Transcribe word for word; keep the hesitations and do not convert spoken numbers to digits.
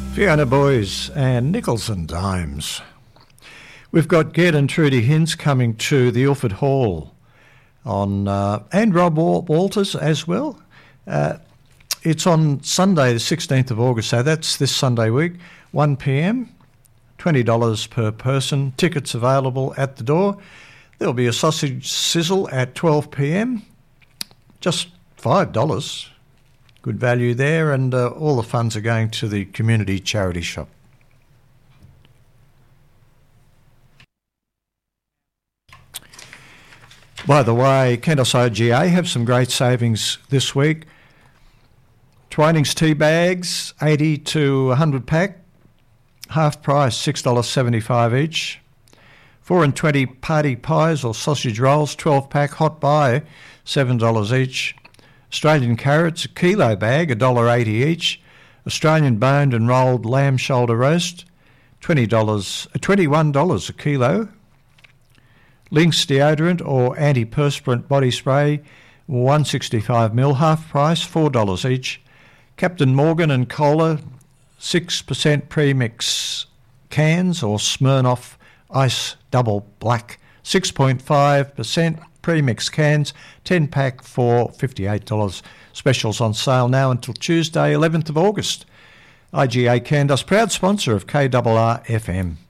Fiona Boys and Nickels and Dimes. We've got Ged and Trudy Hinds coming to the Ilford Hall on uh, and Rob Walters as well. Uh, it's on Sunday the sixteenth of August, so that's this Sunday week, one p m, twenty dollars per person. Tickets available at the door. There'll be a sausage sizzle at twelve p m, just five dollars. Good value there, and uh, all the funds are going to the community charity shop. By the way, Kentos O G A have some great savings this week. Twinings tea bags, eighty to one hundred pack, half price, six dollars seventy-five each. four and twenty party pies or sausage rolls, twelve pack, hot buy, seven dollars each. Australian carrots, a kilo bag, one dollar eighty each. Australian boned and rolled lamb shoulder roast, twenty dollars, twenty-one dollars a kilo. Lynx deodorant or antiperspirant body spray, one sixty-five mil, half price, four dollars each. Captain Morgan and Cola, six percent premix cans or Smirnoff Ice Double Black, six point five percent premix cans, ten pack for fifty-eight dollars. Specials on sale now until Tuesday, eleventh of August. I G A Candos, proud sponsor of K R R F M.